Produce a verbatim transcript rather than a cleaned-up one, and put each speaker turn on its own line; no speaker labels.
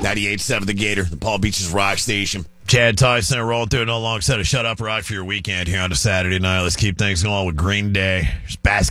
ninety-eight point seven The Gator, the Palm Beaches Rock Station.
Chad Tyson rolling through it alongside a shut up rock for your weekend here on a Saturday night. Let's keep things going with Green Day. There's basketball.